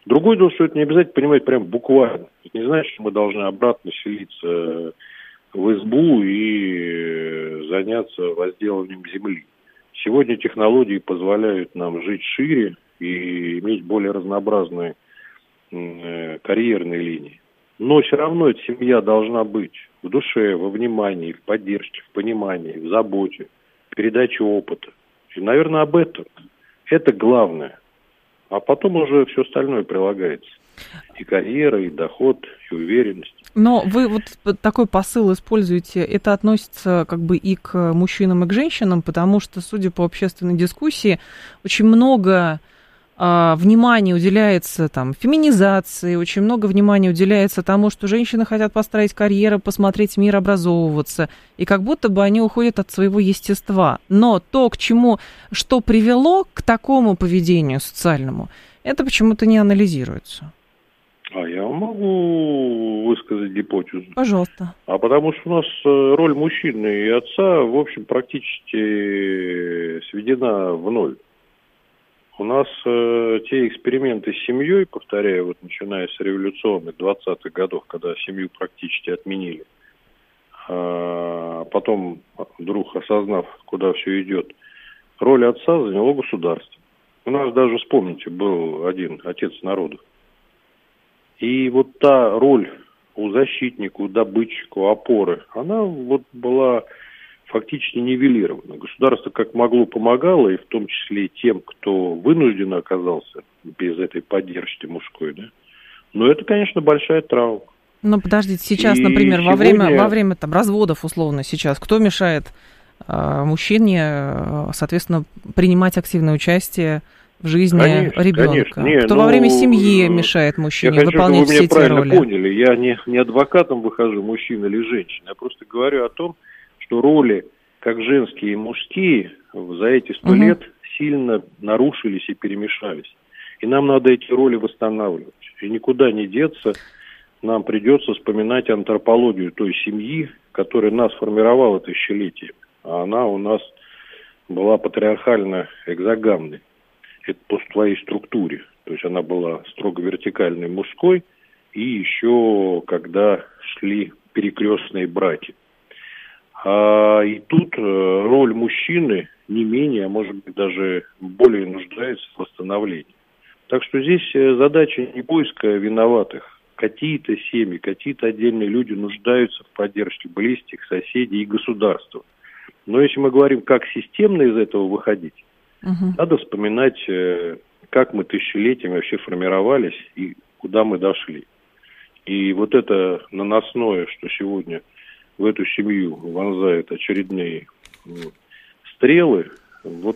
Другое дело, что это не обязательно понимать прям буквально. Это не значит, что мы должны обратно селиться в избу и заняться возделыванием земли. Сегодня технологии позволяют нам жить шире и иметь более разнообразные карьерные линии. Но все равно эта семья должна быть в душе, во внимании, в поддержке, в понимании, в заботе, в передаче опыта. И, наверное, об этом. Это главное. А потом уже все остальное прилагается. И карьера, и доход, и уверенность. Но вы вот такой посыл используете, это относится как бы и к мужчинам, и к женщинам, потому что, судя по общественной дискуссии, очень много внимания уделяется там феминизации, очень много внимания уделяется тому, что женщины хотят построить карьеру, посмотреть мир, образовываться, и как будто бы они уходят от своего естества. Но то, к чему, что привело к такому поведению социальному, это почему-то не анализируется. А я могу высказать гипотезу. Пожалуйста. А потому что у нас роль мужчины и отца, в общем, практически сведена в ноль. У нас те эксперименты с семьей, повторяю, вот начиная с революционных 20-х годов, когда семью практически отменили, потом, вдруг осознав, куда все идет, роль отца заняло государство. У нас даже, вспомните, был один отец народов. И вот та роль у защитника, у добытчика, у опоры, она вот была фактически нивелирована. Государство как могло помогало, и в том числе и тем, кто вынужден оказался без этой поддержки мужской, да. Но это, конечно, большая травма. Но подождите, сейчас, например, во время там, разводов, условно, сейчас, кто мешает мужчине, соответственно, принимать активное участие в жизни ребенка? Кто во время семьи мешает мужчине выполнять все эти роли? Я хочу, чтобы вы меня правильно поняли. Я не адвокатом выхожу, мужчина или женщина. Я просто говорю о том, что роли, как женские и мужские, за эти 100 лет сильно нарушились и перемешались. И нам надо эти роли восстанавливать. И никуда не деться. Нам придется вспоминать антропологию той семьи, которая нас формировала тысячелетиями. А она у нас была патриархально-экзогамной. Это по своей структуре. То есть она была строго вертикальной мужской. И еще когда шли перекрестные браки. И тут роль мужчины не менее, а может быть даже более нуждается в восстановлении. Так что здесь задача не поиска виноватых. Какие-то семьи, какие-то отдельные люди нуждаются в поддержке близких, соседей и государства. Но если мы говорим, как системно из этого выходить, надо вспоминать, как мы тысячелетиями вообще формировались и куда мы дошли. И вот это наносное, что сегодня в эту семью вонзают очередные стрелы, вот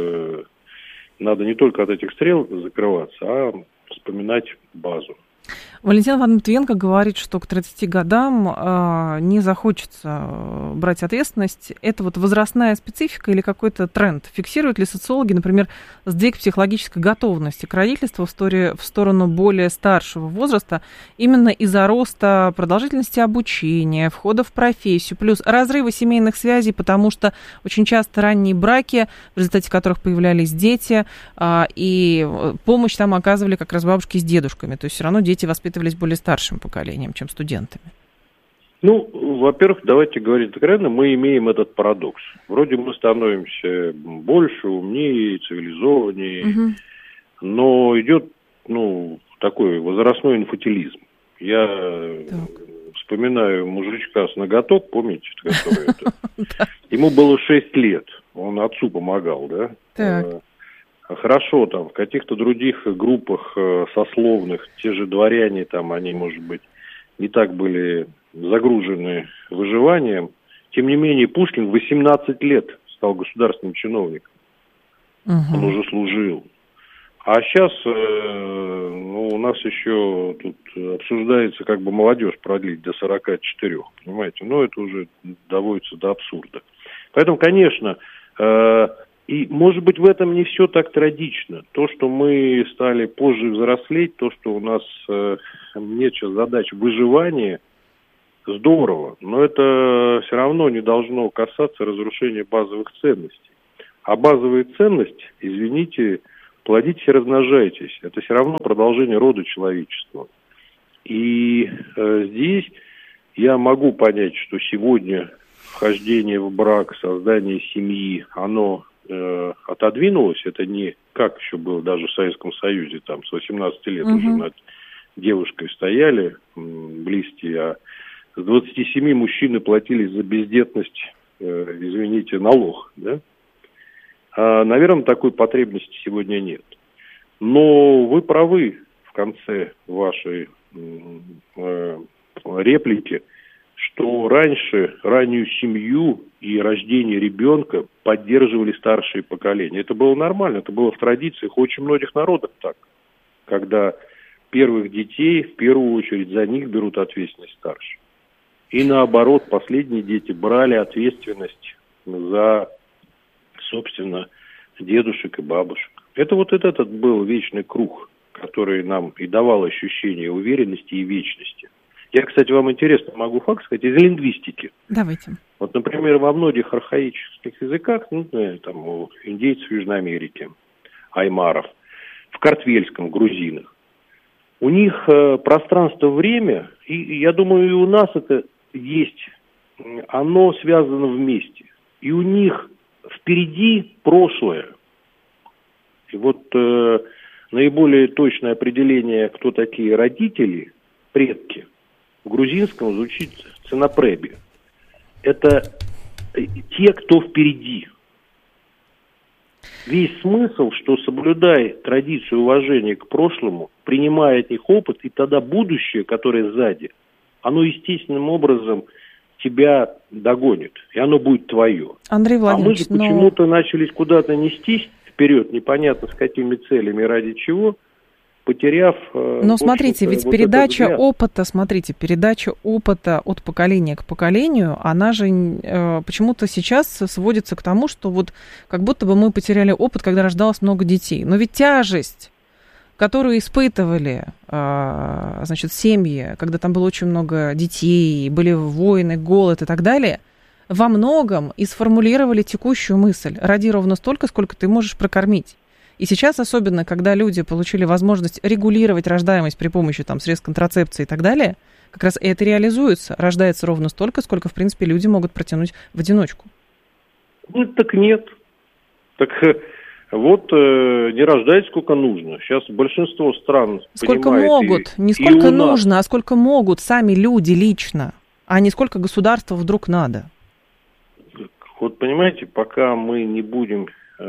надо не только от этих стрел закрываться, а вспоминать базу. Валентин Иванович Матвиенко говорит, что к 30 годам не захочется брать ответственность. Это вот возрастная специфика или какой-то тренд? Фиксируют ли социологи, например, сдвиг психологической готовности к родительству в сторону более старшего возраста именно из-за роста продолжительности обучения, входа в профессию, плюс разрывы семейных связей, потому что очень часто ранние браки, в результате которых появлялись дети, и помощь там оказывали как раз бабушки с дедушками. То есть все равно дети воспитывались более старшим поколением, чем студентами. Ну, во-первых, давайте говорить откровенно, мы имеем этот парадокс. Вроде мы становимся больше, умнее, цивилизованнее, но идет, такой возрастной инфантилизм. Я вспоминаю мужичка с ноготок, помните, который это? Ему было 6 лет, он отцу помогал, да? Так. Хорошо, там, в каких-то других группах сословных, те же дворяне, там, они, может быть, не так были загружены выживанием. Тем не менее, Пушкин в 18 лет стал государственным чиновником. Он уже служил. А сейчас у нас еще тут обсуждается, как бы молодежь продлить до 44, понимаете? Но это уже доводится до абсурда. Поэтому, конечно, и, может быть, в этом не все так трагично. То, что мы стали позже взрослеть, то, что у нас нет сейчас задач выживания, здорово. Но это все равно не должно касаться разрушения базовых ценностей. А базовые ценности, извините, плодитесь и размножайтесь. Это все равно продолжение рода человечества. И здесь я могу понять, что сегодня вхождение в брак, создание семьи, оно отодвинулось. Это не как еще было даже в Советском Союзе, там с 18 лет уже над девушкой стояли близкие, а с 27 мужчины платили за бездетность, извините, налог, да? Наверное, такой потребности сегодня нет. Но вы правы в конце вашей реплики, что раньше раннюю семью и рождение ребенка поддерживали старшие поколения. Это было нормально, это было в традициях очень многих народов так, когда первых детей в первую очередь за них берут ответственность старшие. И наоборот, последние дети брали ответственность за, собственно, дедушек и бабушек. Это вот этот был вечный круг, который нам и давал ощущение уверенности и вечности. Я, кстати, вам интересно могу факт сказать из лингвистики. Давайте. Вот, например, во многих архаических языках, там у индейцев Южной Америки, аймаров, в картвельском, грузинах, у них пространство-время, и я думаю, и у нас это есть, оно связано вместе. И у них впереди прошлое. И вот наиболее точное определение, кто такие родители, предки, в грузинском звучит ценапреби. Это те, кто впереди. Весь смысл, что соблюдай традицию уважения к прошлому, принимая от них опыт, и тогда будущее, которое сзади, оно естественным образом тебя догонит, и оно будет твое. Андрей Владимирович, а мы же почему-то начались куда-то нестись вперед, непонятно с какими целями, ради чего, потеряв... Но смотрите, ведь вот передача опыта, передача опыта от поколения к поколению, она же почему-то сейчас сводится к тому, что вот как будто бы мы потеряли опыт, когда рождалось много детей. Но ведь тяжесть, которую испытывали, значит, семьи, когда там было очень много детей, были войны, голод и так далее, во многом и сформулировали текущую мысль: роди ровно столько, сколько ты можешь прокормить. И сейчас, особенно, когда люди получили возможность регулировать рождаемость при помощи там, средств контрацепции и так далее, как раз это реализуется. Рождается ровно столько, сколько, в принципе, люди могут протянуть в одиночку. Ну, так нет. Так вот, не рождать сколько нужно. Сейчас большинство стран сколько могут, не сколько нужно, а сколько могут сами люди лично, а не сколько государству вдруг надо. Вот понимаете, пока мы не будем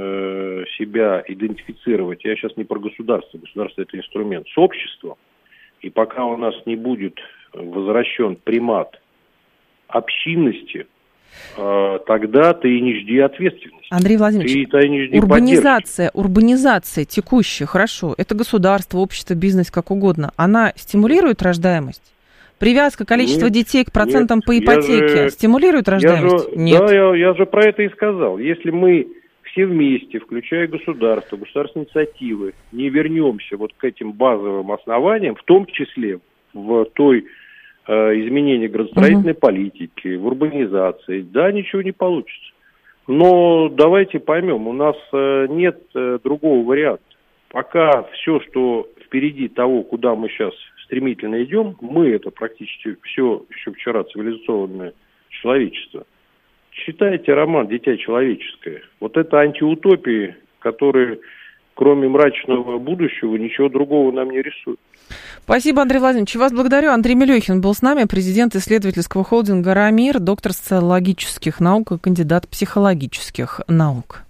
себя идентифицировать, я сейчас не про государство, государство это инструмент, с обществом, и пока у нас не будет возвращен примат общинности, тогда ты и не жди ответственности. Андрей Владимирович, урбанизация текущая, хорошо, это государство, общество, бизнес, как угодно, она стимулирует рождаемость? Привязка количества детей к процентам по ипотеке стимулирует рождаемость? Нет. Да, я же про это и сказал. Если мы все вместе, включая государство, государственные инициативы, не вернемся вот к этим базовым основаниям, в том числе в той изменении градостроительной политики, в урбанизации, да, ничего не получится. Но давайте поймем, у нас нет другого варианта. Пока все, что впереди того, куда мы сейчас стремительно идем, мы это практически все еще вчера цивилизованное человечество. Читайте роман «Дитя человеческое». Вот это антиутопии, которые, кроме мрачного будущего, ничего другого нам не рисуют. Спасибо, Андрей Владимирович. Вас благодарю. Андрей Мелехин был с нами, президент исследовательского холдинга «Рамир», доктор социологических наук и кандидат психологических наук.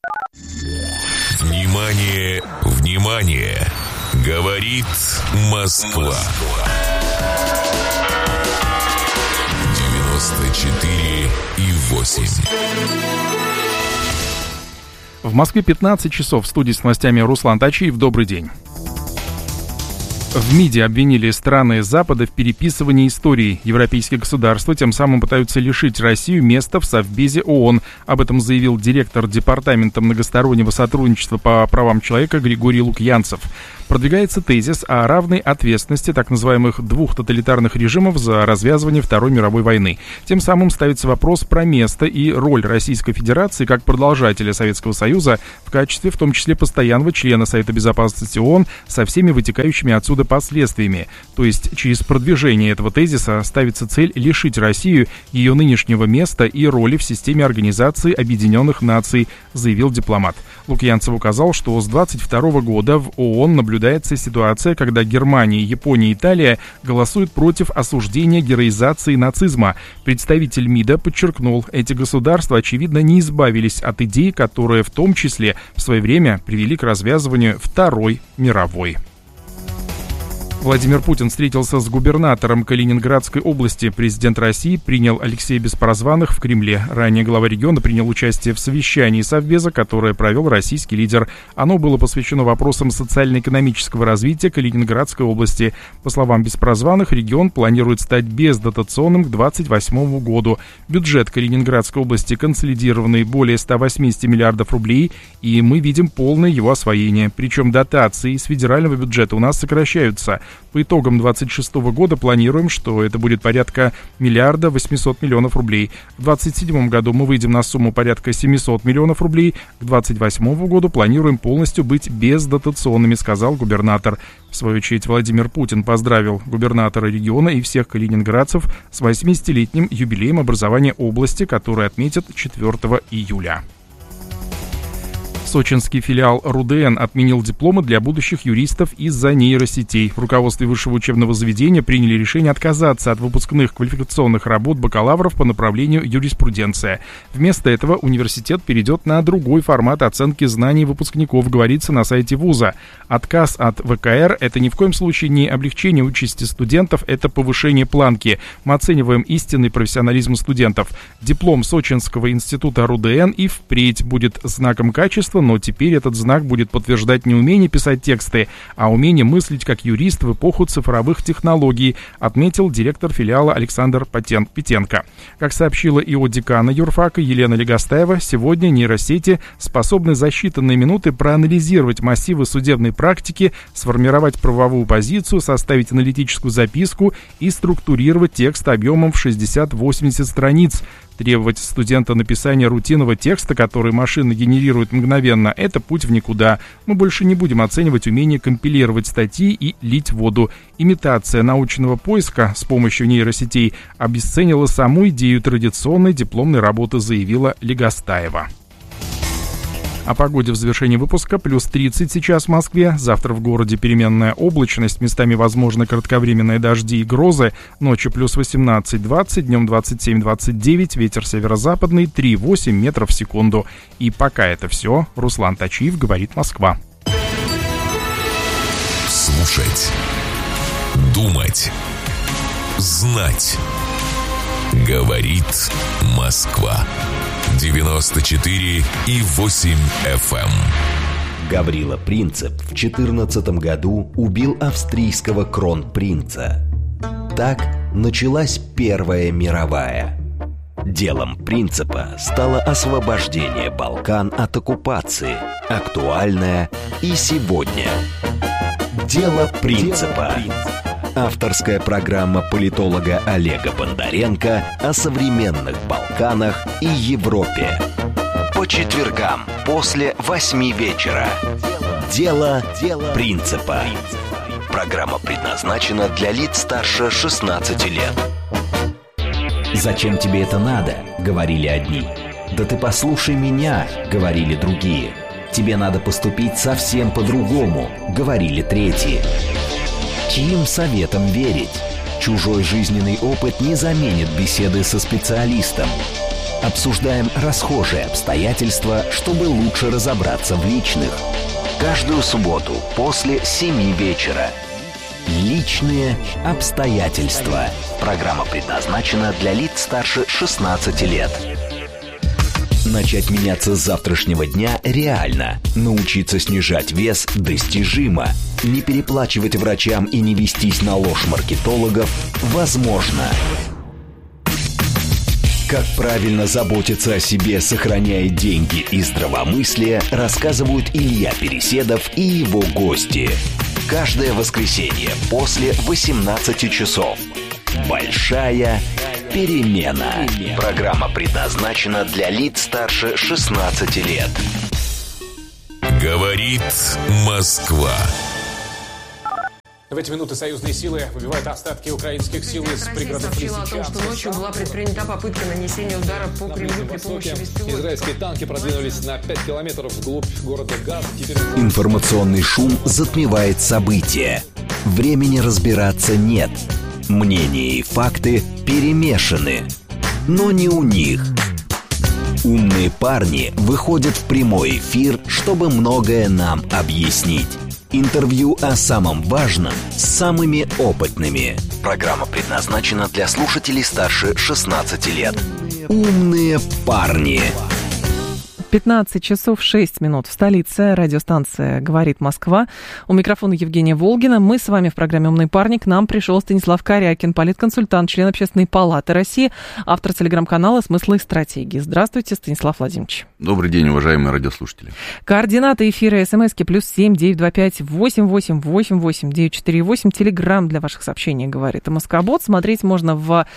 Внимание, внимание! Говорит Москва. 94,8. В Москве 15 часов. В студии с новостями Руслан Тачиев. Добрый день. В МИДе обвинили страны Запада в переписывании истории. Европейские государства тем самым пытаются лишить Россию места в Совбезе ООН. Об этом заявил директор Департамента многостороннего сотрудничества по правам человека Григорий Лукьянцев. Продвигается тезис о равной ответственности так называемых двух тоталитарных режимов за развязывание Второй мировой войны. Тем самым ставится вопрос про место и роль Российской Федерации как продолжателя Советского Союза в качестве, в том числе, постоянного члена Совета Безопасности ООН со всеми вытекающими отсюда последствиями. То есть через продвижение этого тезиса ставится цель лишить Россию ее нынешнего места и роли в системе Организации Объединенных Наций, заявил дипломат. Лукьянцев указал, что с 22 года в ООН наблюдается ситуация, когда Германия, Япония и Италия голосуют против осуждения героизации нацизма. Представитель МИДа подчеркнул, эти государства, очевидно, не избавились от идей, которые в том числе в свое время привели к развязыванию Второй мировой. Владимир Путин встретился с губернатором Калининградской области. Президент России принял Алексея Беспрозванных в Кремле. Ранее глава региона принял участие в совещании Совбеза, которое провел российский лидер. Оно было посвящено вопросам социально-экономического развития Калининградской области. По словам Беспрозванных, регион планирует стать бездотационным к 2028 году. Бюджет Калининградской области консолидированный более 180 миллиардов рублей, и мы видим полное его освоение. Причем дотации из федерального бюджета у нас сокращаются. По итогам 2026 года планируем, что это будет порядка 1 800 000 000 рублей. В 2027 году мы выйдем на сумму порядка 700 миллионов рублей. К 2028 году планируем полностью быть бездотационными, сказал губернатор. В свою очередь Владимир Путин поздравил губернатора региона и всех калининградцев с 80-летним юбилеем образования области, который отметят 4 июля. Сочинский филиал РУДН отменил дипломы для будущих юристов из-за нейросетей. В руководстве высшего учебного заведения приняли решение отказаться от выпускных квалификационных работ бакалавров по направлению юриспруденция. Вместо этого университет перейдет на другой формат оценки знаний выпускников, говорится на сайте вуза. Отказ от ВКР – это ни в коем случае не облегчение участи студентов, это повышение планки. Мы оцениваем истинный профессионализм студентов. Диплом Сочинского института РУДН и впредь будет знаком качества, но теперь этот знак будет подтверждать не умение писать тексты, а умение мыслить как юрист в эпоху цифровых технологий, отметил директор филиала Александр Петенко. Как сообщила ИО декана юрфака Елена Легостаева, сегодня нейросети способны за считанные минуты проанализировать массивы судебной практики, сформировать правовую позицию, составить аналитическую записку и структурировать текст объемом в 60-80 страниц. Требовать студента написания рутинного текста, который машина генерирует мгновенно, это путь в никуда. Мы больше не будем оценивать умение компилировать статьи и лить воду. Имитация научного поиска с помощью нейросетей обесценила саму идею традиционной дипломной работы, заявила Легостаева. О погоде в завершении выпуска. Плюс 30 сейчас в Москве. Завтра в городе переменная облачность. Местами возможны кратковременные дожди и грозы. Ночью плюс 18-20, днем 27-29. Ветер северо-западный 3,8 метров в секунду. И пока это все. Руслан Тачиев, говорит Москва. Слушать. Думать. Знать. Говорит Москва. 94,8 FM. Гаврила Принцип в 14 году убил австрийского кронпринца. Так началась Первая мировая. Делом Принципа стало освобождение Балкан от оккупации, актуальное и сегодня. Дело Принципа. Авторская программа политолога Олега Бондаренко о современных Балканах и Европе. По четвергам после 8 вечера. Дело Принципа. Программа предназначена для лиц старше 16 лет. «Зачем тебе это надо?» — говорили одни. «Да ты послушай меня!» — говорили другие. «Тебе надо поступить совсем по-другому!» — говорили третьи. Чьим советам верить? Чужой жизненный опыт не заменит беседы со специалистом. Обсуждаем расхожие обстоятельства, чтобы лучше разобраться в личных. Каждую субботу после 7 вечера. Личные обстоятельства. Программа предназначена для лиц старше 16 лет. Начать меняться с завтрашнего дня реально. Научиться снижать вес достижимо. Не переплачивать врачам и не вестись на ложь маркетологов возможно. Как правильно заботиться о себе, сохраняя деньги и здравомыслие, рассказывают Илья Переседов и его гости. каждое воскресенье после 18 часов. Большая перемена. Программа предназначена для лиц старше 16 лет. Говорит Москва. В эти минуты союзные силы выбивают остатки украинских сил из пригородов Лисичанска. Сообщила о том, что ночью была предпринята попытка нанесения удара по Кремлю при помощи беспилотников. Израильские танки продвинулись на 5 километров вглубь города Газ. Информационный шум затмевает события. Времени разбираться нет. Мнения и факты перемешаны. Но не у них. Умные парни выходят в прямой эфир, чтобы многое нам объяснить. Интервью о самом важном с самыми опытными. Программа предназначена для слушателей старше 16 лет. Умные парни. 15 часов 6 минут в столице. Радиостанция «Говорит Москва». У микрофона Евгения Волгина. Мы с вами в программе «Умный парник». К нам пришел Станислав Корякин, политконсультант, член Общественной палаты России, автор телеграм-канала «Смыслы и стратегии». Здравствуйте, Станислав Владимирович. Добрый день, уважаемые радиослушатели. Координаты эфира СМСки +7 925 88 88 948. Телеграм для ваших сообщений «Говорит Москобот». Смотреть можно в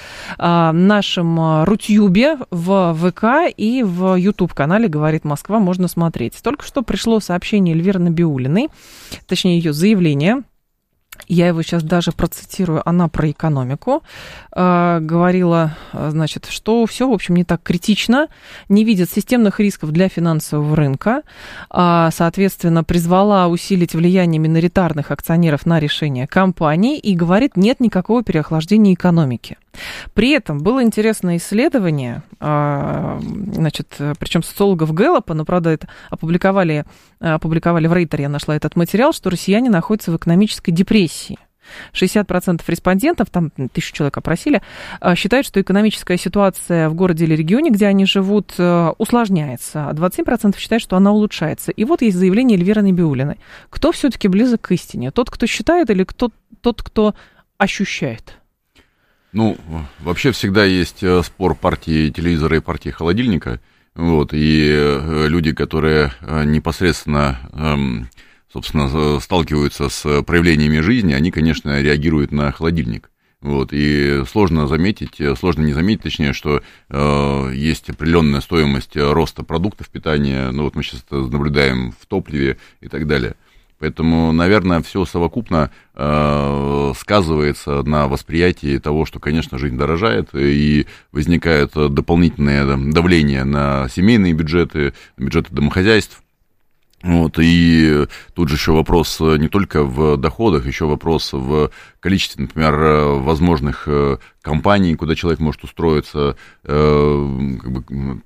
нашем Рутюбе, в ВК и в Ютуб-канале «Говорит Москва», можно смотреть. Только что пришло сообщение Эльвиры Набиуллиной, точнее ее заявление. Я его сейчас даже процитирую. Она про экономику говорила, значит, что все, в общем, не так критично, не видит системных рисков для финансового рынка, соответственно, призвала усилить влияние миноритарных акционеров на решение компаний и говорит, нет никакого переохлаждения экономики. При этом было интересное исследование, значит, причем социологов Гэллопа, но, правда, это опубликовали в Рейтере, я нашла этот материал, что россияне находятся в экономической депрессии. 60% респондентов, там 1000 человек опросили, считают, что экономическая ситуация в городе или регионе, где они живут, усложняется, а 27% считают, что она улучшается. И вот есть заявление Эльвиры Набиуллиной. Кто все-таки близок к истине? Тот, кто считает, или тот, кто ощущает? Ну, вообще всегда есть спор партии телевизора и партии холодильника. Вот, и люди, которые непосредственно, собственно, сталкиваются с проявлениями жизни, они, конечно, реагируют на холодильник. Вот, и сложно не заметить, точнее, что есть определенная стоимость роста продуктов питания, ну вот мы сейчас это наблюдаем в топливе и так далее. Поэтому, наверное, все совокупно сказывается на восприятии того, что, конечно, жизнь дорожает, и возникает дополнительное давление на семейные бюджеты, на бюджеты домохозяйств. Вот, и тут же еще вопрос не только в доходах, еще вопрос в количестве, например, возможных компаний, куда человек может устроиться, как бы,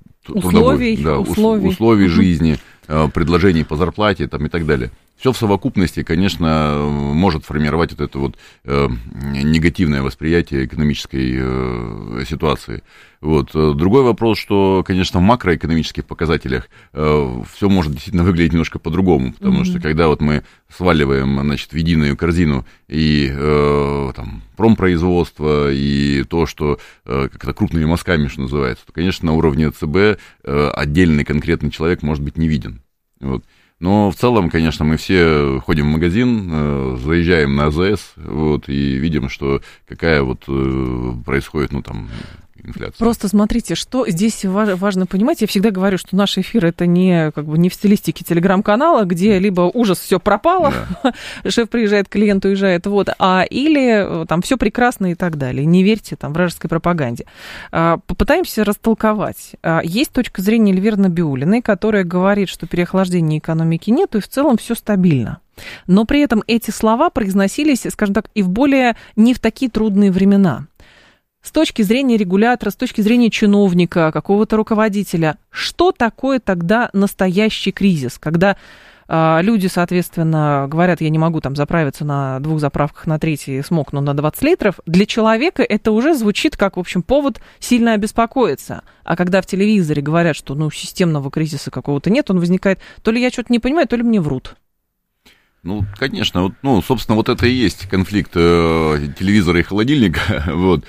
условий жизни, предложений по зарплате там, и так далее. Все в совокупности, конечно, может формировать вот это вот негативное восприятие экономической ситуации. Вот. Другой вопрос, что, конечно, в макроэкономических показателях все может действительно выглядеть немножко по-другому, потому что когда вот мы сваливаем, значит, в единую корзину и там, промпроизводство, и то, что как-то крупными мазками, что называется, то, конечно, на уровне ЦБ отдельный конкретный человек может быть не виден. Вот. Но в целом, конечно, мы все ходим в магазин, заезжаем на АЗС, вот, и видим, что какая вот происходит, ну, там, инфляция. Просто смотрите, что здесь важно понимать. Я всегда говорю, что наш эфир это не в стилистике телеграм-канала, где либо ужас, все пропало, да. Шеф приезжает, клиент уезжает, вот, или там все прекрасно и так далее. Не верьте там вражеской пропаганде. Попытаемся растолковать. Есть точка зрения Эльвиры Набиуллиной, которая говорит, что переохлаждения экономики нет, и в целом все стабильно. Но при этом эти слова произносились, скажем так, и не в такие трудные времена. С точки зрения регулятора, с точки зрения чиновника, какого-то руководителя, что такое тогда настоящий кризис, когда люди, соответственно, говорят, я не могу там заправиться на 2 заправках, на 3 смокну на 20 литров, для человека это уже звучит как, в общем, повод сильно обеспокоиться. А когда в телевизоре говорят, что, системного кризиса какого-то нет, он возникает, то ли я что-то не понимаю, то ли мне врут. Ну, конечно, собственно, вот это и есть конфликт телевизора и холодильника. Вот.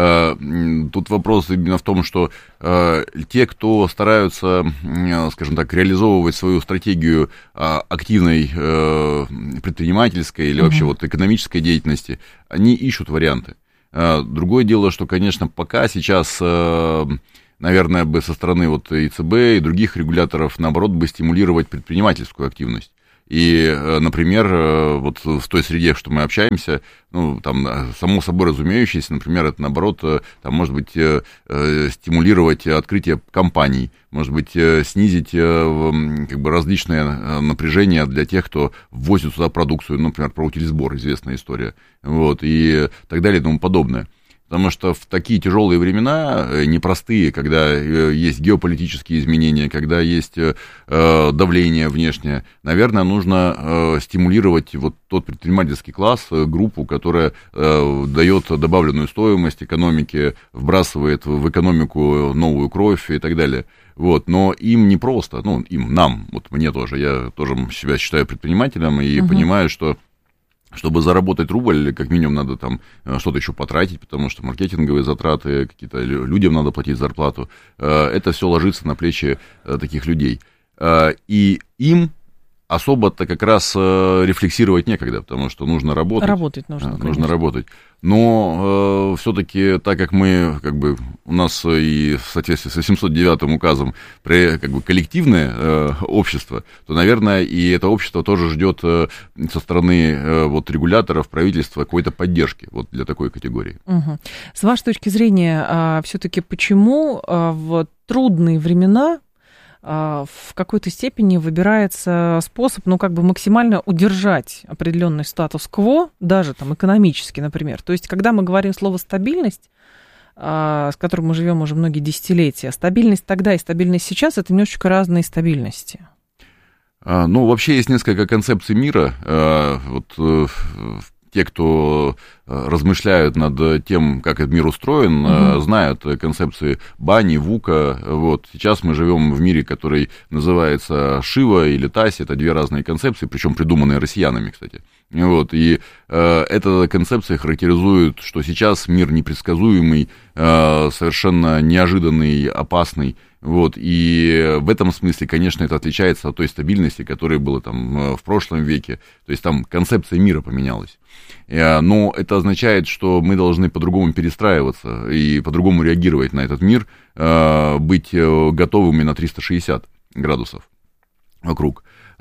Тут вопрос именно в том, что те, кто стараются, скажем так, реализовывать свою стратегию активной предпринимательской или вообще вот экономической деятельности, они ищут варианты. Другое дело, что, конечно, пока сейчас, наверное, бы со стороны вот и ЦБ, и других регуляторов, наоборот, бы стимулировать предпринимательскую активность. И, например, вот в той среде, что мы общаемся, ну, там, само собой разумеющееся, например, это, наоборот, там, может быть, стимулировать открытие компаний, может быть, снизить, как бы, различные напряжения для тех, кто ввозит сюда продукцию, например, про утилизбор, известная история, вот, и так далее и тому подобное. Потому что в такие тяжелые времена, непростые, когда есть геополитические изменения, когда есть давление внешнее, наверное, нужно стимулировать вот тот предпринимательский класс, группу, которая дает добавленную стоимость экономике, вбрасывает в экономику новую кровь и так далее. Вот, но им не просто, нам, вот мне тоже, я тоже себя считаю предпринимателем и понимаю, что чтобы заработать рубль, как минимум надо там что-то еще потратить, потому что маркетинговые затраты, какие-то людям надо платить зарплату. Это все ложится на плечи таких людей. И им особо-то как раз рефлексировать некогда, потому что нужно работать. Работать нужно, конечно. Нужно работать. Но все-таки, так как мы, как бы, у нас и в соответствии с 809 указом как бы коллективное общество, то, наверное, и это общество тоже ждет со стороны вот регуляторов, правительства какой-то поддержки вот для такой категории. Угу. С вашей точки зрения, все-таки почему в трудные времена в какой-то степени выбирается способ, максимально удержать определенный статус-кво, даже там экономически, например. То есть, когда мы говорим слово «стабильность», с которым мы живем уже многие десятилетия, стабильность тогда и стабильность сейчас — это немножечко разные стабильности. Вообще есть несколько концепций мира. Те, кто размышляют над тем, как этот мир устроен, знают концепции Бани, Вука. Вот. Сейчас мы живем в мире, который называется Шива или Таси. Это две разные концепции, причем придуманные россиянами, кстати. Вот. И эта концепция характеризует, что сейчас мир непредсказуемый, совершенно неожиданный, опасный. Вот, и в этом смысле, конечно, это отличается от той стабильности, которая была там в прошлом веке. То есть там концепция мира поменялась. Но это означает, что мы должны по-другому перестраиваться и по-другому реагировать на этот мир, быть готовыми на 360 градусов вокруг.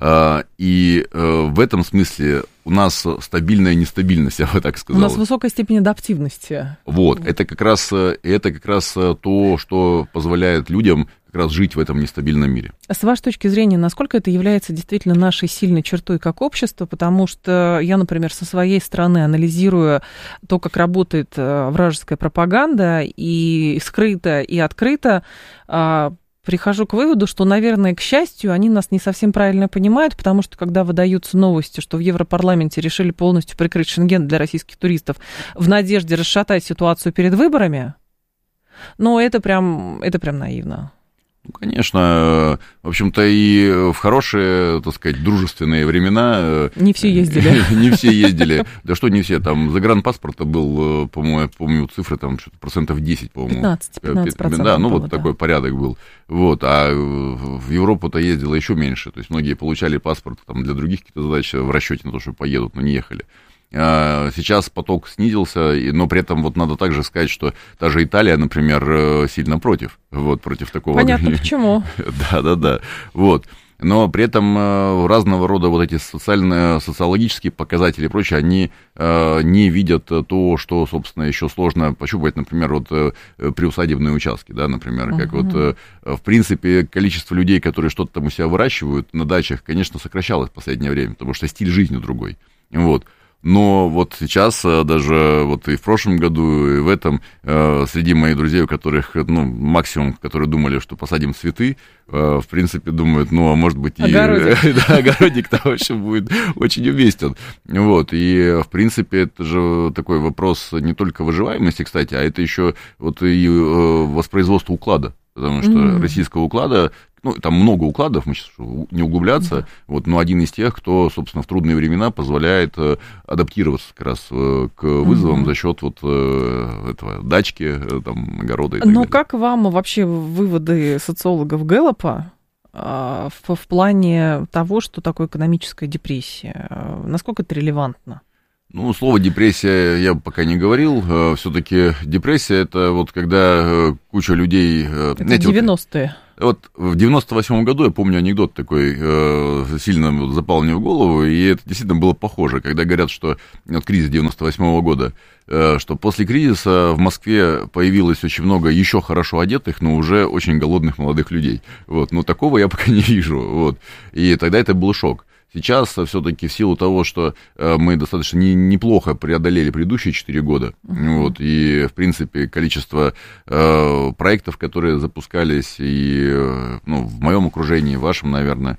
И в этом смысле у нас стабильная нестабильность, я бы так сказал. У нас высокая степень адаптивности. Вот, это как раз то, что позволяет людям как раз жить в этом нестабильном мире. С вашей точки зрения, насколько это является действительно нашей сильной чертой как общества? Потому что я, например, со своей стороны, анализируя то, как работает вражеская пропаганда, и скрыто, и открыто, прихожу к выводу, что, наверное, к счастью, они нас не совсем правильно понимают, потому что, когда выдаются новости, что в Европарламенте решили полностью прикрыть Шенген для российских туристов в надежде расшатать ситуацию перед выборами, это прям наивно. Конечно, в общем-то, и в хорошие, так сказать, дружественные времена... Не все ездили. Не все ездили. Да что не все, там загранпаспорта был, по-моему, помню цифры, там что-то 10%, по-моему. 15%. Да, вот такой порядок был. Вот, а в Европу-то ездило еще меньше. То есть многие получали паспорт там, для других каких-то задач в расчете на то, что поедут, но не ехали. Сейчас поток снизился, но при этом вот надо также сказать, что та же Италия, например, сильно против такого... Понятно, почему. Да. Вот. Но при этом разного рода вот эти социологические показатели и прочее, они не видят то, что, собственно, еще сложно пощупать, например, вот приусадебные участки, да, например, как вот, в принципе, количество людей, которые что-то там у себя выращивают на дачах, конечно, сокращалось в последнее время, потому что стиль жизни другой, вот. Но вот сейчас, даже вот и в прошлом году, и в этом, среди моих друзей, у которых, максимум, которые думали, что посадим цветы, в принципе, думают, а может быть, огородик-то вообще будет очень уместен. Вот, и, в принципе, это же такой вопрос не только выживаемости, кстати, а это еще вот и воспроизводство уклада. Потому что российского уклада, ну, там много укладов, мы сейчас не углубляться, вот, но один из тех, кто, собственно, в трудные времена позволяет адаптироваться как раз к вызовам за счет вот этого дачки, там, огорода и так далее. Но как вам вообще выводы социологов Гэллопа в плане того, что такое экономическая депрессия? Насколько это релевантно? Ну, слово депрессия я пока не говорил. Все-таки депрессия это вот когда куча людей... Это знаете, 90-е. Вот в 98-м году, я помню анекдот такой, сильно запал мне в голову, и это действительно было похоже, когда говорят, что вот кризис 98-го года, что после кризиса в Москве появилось очень много еще хорошо одетых, но уже очень голодных молодых людей. Вот. Но такого я пока не вижу. Вот. И тогда это был шок. Сейчас все-таки в силу того, что мы достаточно неплохо преодолели предыдущие 4 года, вот, и, в принципе, количество проектов, которые запускались, и ну, в моем окружении, в вашем, наверное,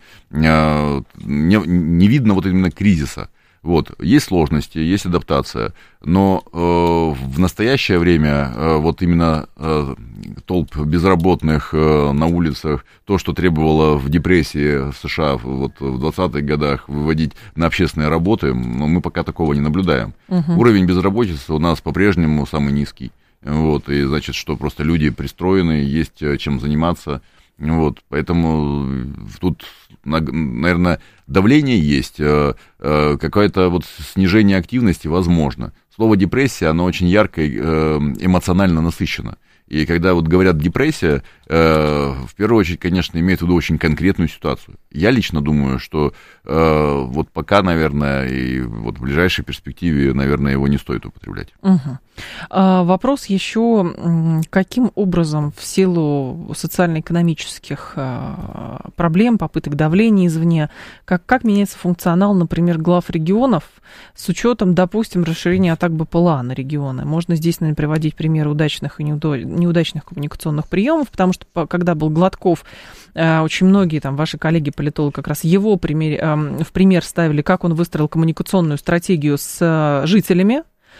не видно вот именно кризиса. Вот, есть сложности, есть адаптация, но в настоящее время вот именно толп безработных на улицах, то, что требовало в депрессии в США вот в 20-х годах выводить на общественные работы, но мы пока такого не наблюдаем. Уровень безработицы у нас по-прежнему самый низкий. Вот, и значит, что просто люди пристроены, есть чем заниматься. Вот, поэтому тут, наверное, давление есть, какое-то вот снижение активности возможно. Слово депрессия, оно очень ярко и эмоционально насыщено. И когда вот говорят депрессия, в первую очередь, конечно, имеют в виду очень конкретную ситуацию. Я лично думаю, что вот пока, наверное, и вот в ближайшей перспективе, наверное, его не стоит употреблять. Вопрос еще, каким образом в силу социально-экономических проблем, попыток давления извне, как меняется функционал, например, глав регионов с учетом, допустим, расширения атак БПЛА на регионы? Можно здесь, наверное, приводить примеры удачных и неудачных коммуникационных приемов, потому что когда был Гладков, очень многие там ваши коллеги-политологи как раз его в пример ставили, как он выстроил коммуникационную стратегию с жителями,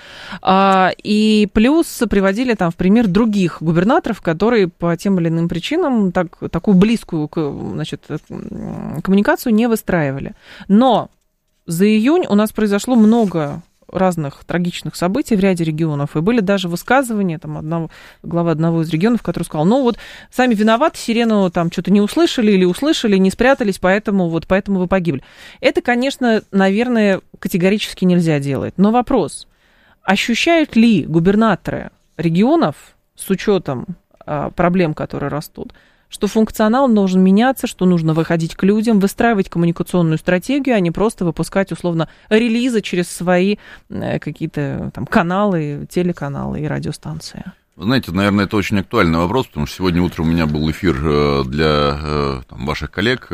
и плюс приводили там в пример других губернаторов, которые по тем или иным причинам такую близкую, значит, коммуникацию не выстраивали. Но за июнь у нас произошло много разных трагичных событий в ряде регионов, и были даже высказывания там главы одного из регионов, который сказал, ну вот, сами виноваты, сирену там что-то не услышали или услышали, не спрятались, поэтому вы погибли. Это, конечно, наверное, категорически нельзя делать. Но вопрос, ощущают ли губернаторы регионов с учетом проблем, которые растут, что функционал должен меняться, что нужно выходить к людям, выстраивать коммуникационную стратегию, а не просто выпускать, условно, релизы через свои какие-то там каналы, телеканалы и радиостанции? Вы знаете, наверное, это очень актуальный вопрос, потому что сегодня утром у меня был эфир для там, ваших коллег,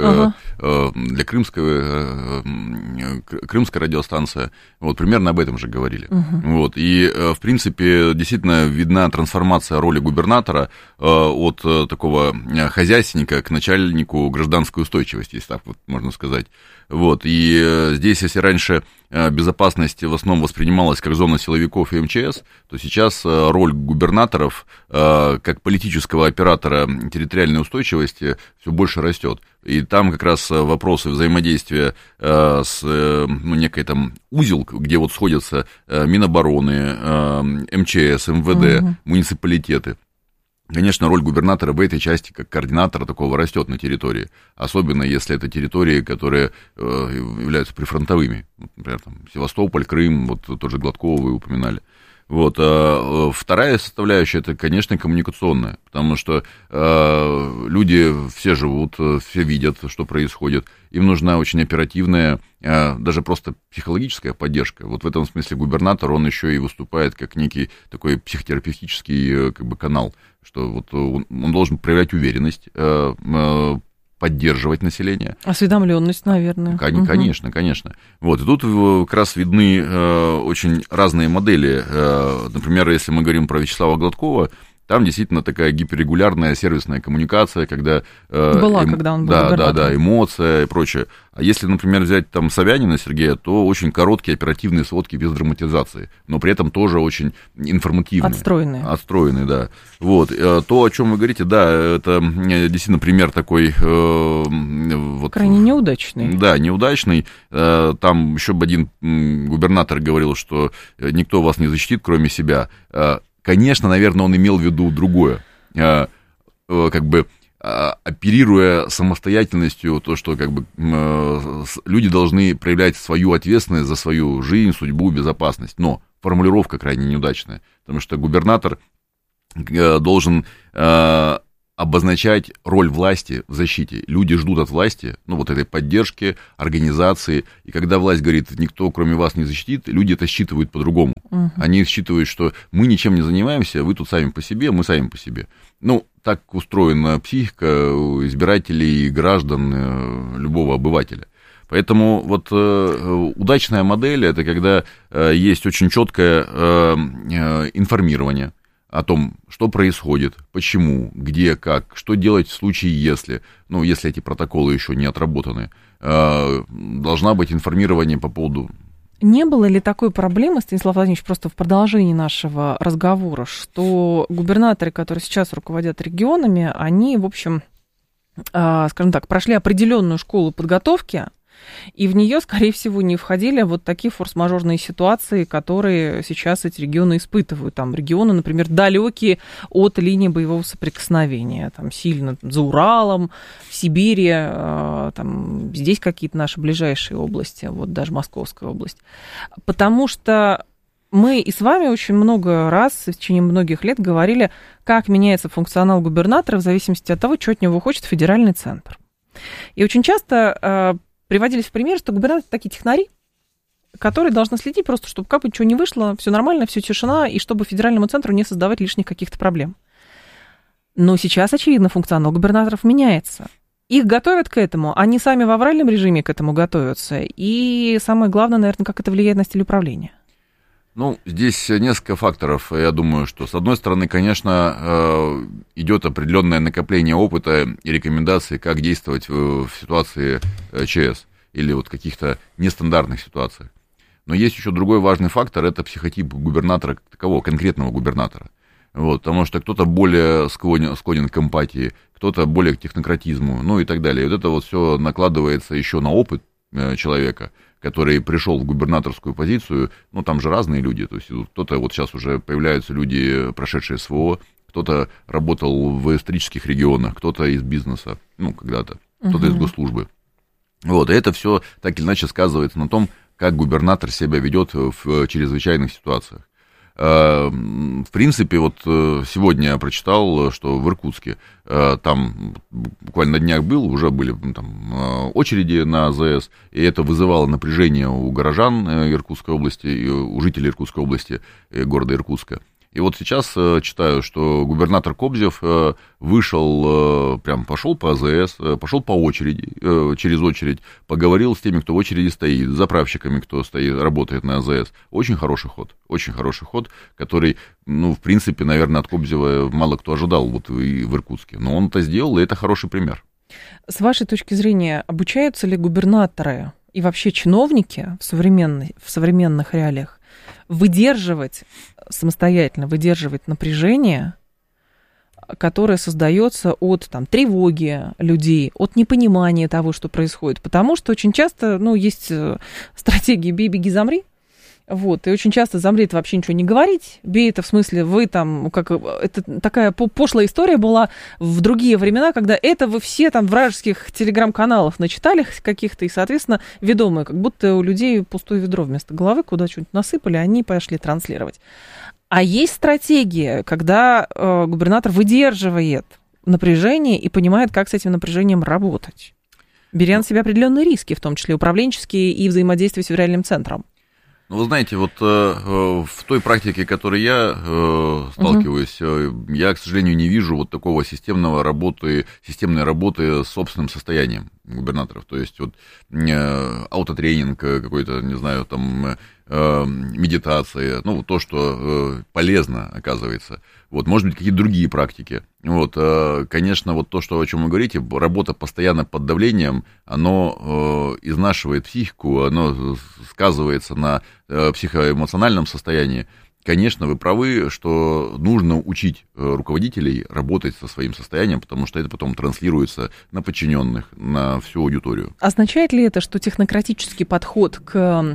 для крымской радиостанции. Вот, примерно об этом же говорили. Вот, и, в принципе, действительно видна трансформация роли губернатора от такого хозяйственника к начальнику гражданской устойчивости, если так вот можно сказать. Вот, и здесь, если раньше безопасность в основном воспринималась как зона силовиков и МЧС, то сейчас роль губернаторов как политического оператора территориальной устойчивости все больше растет. И там как раз вопросы взаимодействия с некой там узел, где вот сходятся Минобороны, МЧС, МВД, муниципалитеты. Конечно, роль губернатора в этой части как координатора такого растет на территории, особенно если это территории, которые являются прифронтовыми, например, там, Севастополь, Крым, вот тот же Гладкова вы упоминали. Вот, вторая составляющая, это, конечно, коммуникационная, потому что люди все живут, все видят, что происходит, им нужна очень оперативная, даже просто психологическая поддержка. Вот в этом смысле губернатор, он еще и выступает как некий такой психотерапевтический как бы канал, что вот он должен проявлять уверенность, поддерживать население. Осведомленность, наверное. Конечно, конечно. Вот, и тут как раз видны очень разные модели. Например, если мы говорим про Вячеслава Гладкова, Там действительно такая гиперрегулярная сервисная коммуникация, когда... когда он был губернатором. Да, эмоция и прочее. А если, например, взять там Собянина Сергея, то очень короткие оперативные сводки без драматизации, но при этом тоже очень информативные. Отстроенные, да. Вот. То, о чем вы говорите, да, это действительно пример такой... крайне неудачный. Да, неудачный. Там еще один губернатор говорил, что никто вас не защитит, кроме себя. Конечно, наверное, он имел в виду другое. Как бы оперируя самостоятельностью, то, что как бы люди должны проявлять свою ответственность за свою жизнь, судьбу, безопасность. Но формулировка крайне неудачная, потому что губернатор должен обозначать роль власти в защите. Люди ждут от власти, ну, вот этой поддержки, организации, и когда власть говорит, никто кроме вас не защитит, люди это считывают по-другому. Они считывают, что мы ничем не занимаемся, вы тут сами по себе, мы сами по себе. Ну, так устроена психика у избирателей и граждан, любого обывателя. Поэтому вот удачная модель – это когда есть очень четкое информирование о том, что происходит, почему, где, как, что делать в случае, если эти протоколы еще не отработаны. Должна быть информирование по поводу... Не было ли такой проблемы, Станислав Владимирович, просто в продолжении нашего разговора, что губернаторы, которые сейчас руководят регионами, они, в общем, скажем так, прошли определенную школу подготовки, и в нее, скорее всего, не входили вот такие форс-мажорные ситуации, которые сейчас эти регионы испытывают. Там регионы, например, далекие от линии боевого соприкосновения, там сильно за Уралом, в Сибири, там здесь какие-то наши ближайшие области, вот даже Московская область. Потому что мы и с вами очень много раз в течение многих лет говорили, как меняется функционал губернатора в зависимости от того, что от него хочет федеральный центр. И очень часто приводились в пример, что губернаторы такие технари, которые должны следить просто, чтобы как бы ничего не вышло, все нормально, все тишина, и чтобы федеральному центру не создавать лишних каких-то проблем. Но сейчас, очевидно, функционал губернаторов меняется. Их готовят к этому, они сами в авральном режиме к этому готовятся. И самое главное, наверное, как это влияет на стиль управления. Ну, здесь несколько факторов. Я думаю, что, с одной стороны, конечно, идет определенное накопление опыта и рекомендаций, как действовать в ситуации ЧС или вот каких-то нестандартных ситуациях. Но есть еще другой важный фактор, это психотип губернатора как такового, конкретного губернатора. Вот, потому что кто-то более склонен к эмпатии, кто-то более к технократизму, ну и так далее. И вот это вот все накладывается еще на опыт человека, который пришел в губернаторскую позицию, ну, там же разные люди, то есть кто-то, вот сейчас уже появляются люди, прошедшие СВО, кто-то работал в исторических регионах, кто-то из бизнеса, ну, когда-то, кто-то из госслужбы. Вот, и это все так или иначе сказывается на том, как губернатор себя ведет в чрезвычайных ситуациях. В принципе, вот сегодня я прочитал, что в Иркутске, там буквально на днях уже были там очереди на АЗС, и это вызывало напряжение у горожан Иркутской области, и у жителей Иркутской области, города Иркутска. И вот сейчас читаю, что губернатор Кобзев вышел, прям пошел по АЗС, пошел по очереди, через очередь, поговорил с теми, кто в очереди стоит, с заправщиками, кто стоит, работает на АЗС. Очень хороший ход, который, ну, в принципе, наверное, от Кобзева мало кто ожидал вот и в Иркутске. Но он это сделал, и это хороший пример. С вашей точки зрения, обучаются ли губернаторы и вообще чиновники в современных реалиях самостоятельно выдерживать напряжение, которое создается от тревоги людей, от непонимания того, что происходит. Потому что очень часто, есть стратегия «бей, беги, замри». Вот, и очень часто замри — это вообще ничего не говорить. Бей — это в смысле вы это такая пошлая история была в другие времена, когда это вы все вражеских телеграм-каналов начитали каких-то, и, соответственно, ведомые, как будто у людей пустое ведро вместо головы, куда что-нибудь насыпали, они пошли транслировать. А есть стратегия, когда губернатор выдерживает напряжение и понимает, как с этим напряжением работать, беря на себя определенные риски, в том числе управленческие и взаимодействие с федеральным центром. Ну, вы знаете, вот в той практике, в которой я сталкиваюсь, я, к сожалению, не вижу вот такого системной работы с собственным состоянием. губернаторов. То есть вот аутотренинг какой-то, не знаю, там медитация, ну, то, что полезно, оказывается. Вот, может быть, какие-то другие практики. Вот, конечно, вот то, что, о чем вы говорите, работа постоянно под давлением, оно изнашивает психику, оно сказывается на психоэмоциональном состоянии. Конечно, вы правы, что нужно учить руководителей работать со своим состоянием, потому что это потом транслируется на подчиненных, на всю аудиторию. Означает ли это, что технократический подход к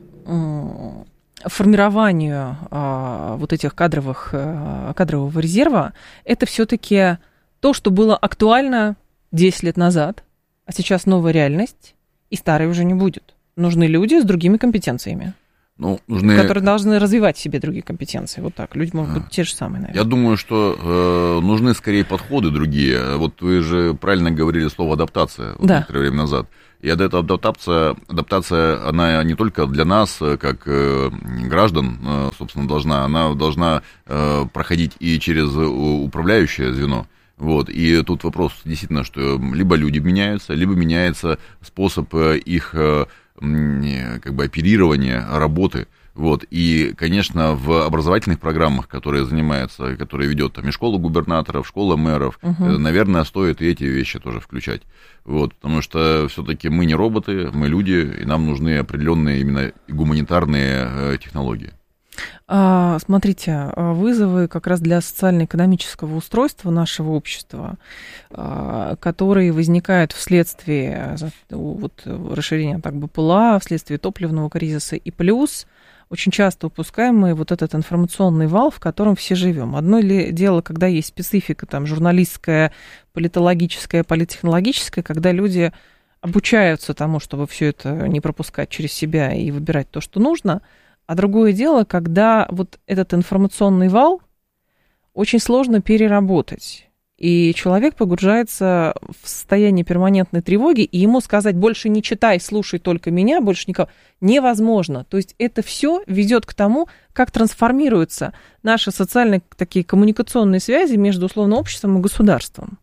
формированию вот этих кадрового резерва, это все-таки то, что было актуально 10 лет назад, а сейчас новая реальность, и старой уже не будет? Нужны люди с другими компетенциями. Ну, которые должны развивать в себе другие компетенции. Вот так. Люди могут быть те же самые, наверное. Я думаю, что нужны скорее подходы другие. Вот вы же правильно говорили слово «адаптация» некоторое время назад. И эта адаптация, она не только для нас, как граждан, собственно, она должна проходить и через управляющее звено. Вот. И тут вопрос действительно, что либо люди меняются, либо меняется способ их как бы оперирования работы. Вот. И, конечно, в образовательных программах, которые ведет там и школа губернаторов, школа мэров, наверное, стоит и эти вещи тоже включать. Вот. Потому что все-таки мы не роботы, мы люди, и нам нужны определенные именно гуманитарные технологии. Смотрите, вызовы как раз для социально-экономического устройства нашего общества, которые возникают вследствие расширения БПЛА, вследствие топливного кризиса, и плюс очень часто упускаем мы вот этот информационный вал, в котором все живем. Одно ли дело, когда есть специфика там, журналистская, политологическая, политтехнологическая, когда люди обучаются тому, чтобы все это не пропускать через себя и выбирать то, что нужно. А другое дело, когда вот этот информационный вал очень сложно переработать. И человек погружается в состояние перманентной тревоги, и ему сказать «больше не читай, слушай только меня», больше никого невозможно. То есть это все ведет к тому, как трансформируются наши социальные такие коммуникационные связи между условно обществом и государством.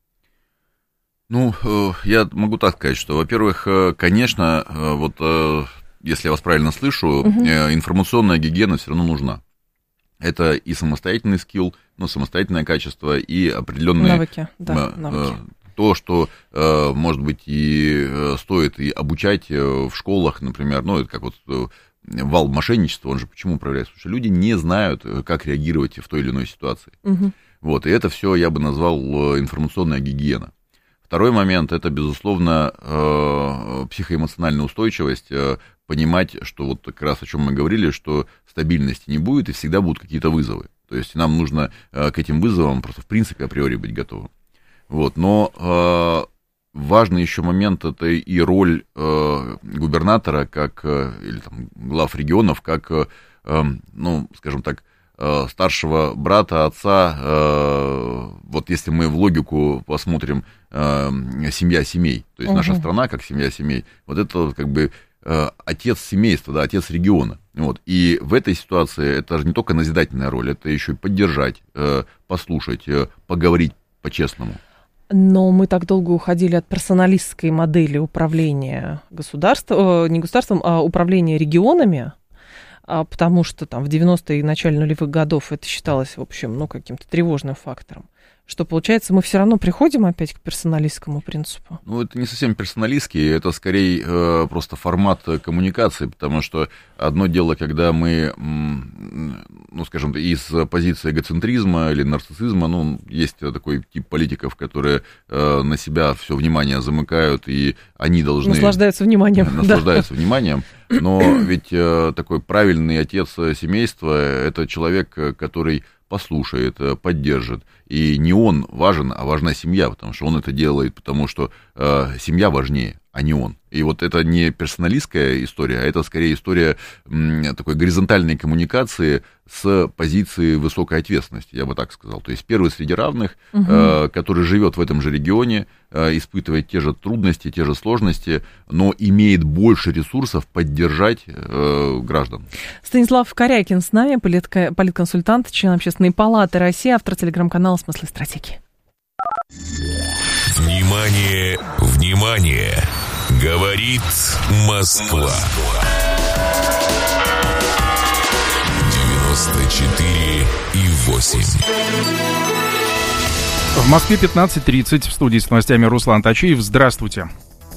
Ну, я могу так сказать, что, во-первых, конечно, если я вас правильно слышу, информационная гигиена все равно нужна. Это и самостоятельный скилл, самостоятельное качество, и определенные навыки, навыки. То, что, может быть, и стоит и обучать в школах, например, это как вал мошенничества, он же почему управляется? Потому что люди не знают, как реагировать в той или иной ситуации. Вот, и это все я бы назвал информационная гигиена. Второй момент – это, безусловно, психоэмоциональная устойчивость, понимать, что вот как раз о чем мы говорили, что стабильности не будет и всегда будут какие-то вызовы. То есть нам нужно к этим вызовам просто в принципе априори быть готовым. Вот. Но важный еще момент – это и роль губернатора, или там, глав регионов, как, скажем так, старшего брата, отца, вот если мы в логику посмотрим, семья семей, то есть наша страна как семья семей, вот это как бы отец семейства, отец региона. Вот. И в этой ситуации это же не только назидательная роль, это еще и поддержать, послушать, поговорить по-честному. Но мы так долго уходили от персоналистской модели управления не государством, а управления регионами, потому что там в 90-е и начале нулевых годов это считалось, в общем, каким-то тревожным фактором. Что, получается, мы все равно приходим опять к персоналистскому принципу? Это не совсем персоналистский, это скорее просто формат коммуникации, потому что одно дело, когда мы, скажем, из позиции эгоцентризма или нарциссизма, есть такой тип политиков, которые на себя все внимание замыкают, и они должны... Наслаждаются вниманием. Вниманием, но ведь такой правильный отец семейства – это человек, который послушает, поддержит. И не он важен, а важна семья, потому что он это делает, потому что семья важнее, а не он. И вот это не персоналистская история, а это скорее история такой горизонтальной коммуникации с позиции высокой ответственности, я бы так сказал. То есть первый среди равных, который живет в этом же регионе, испытывает те же трудности, те же сложности, но имеет больше ресурсов поддержать граждан. Станислав Корякин с нами, политконсультант, член Общественной палаты России, автор телеграм-канала «Смыслы стратегии». Внимание, внимание! Говорит Москва. 94,8. В Москве 15:30. В студии с новостями Руслан Тачиев. Здравствуйте.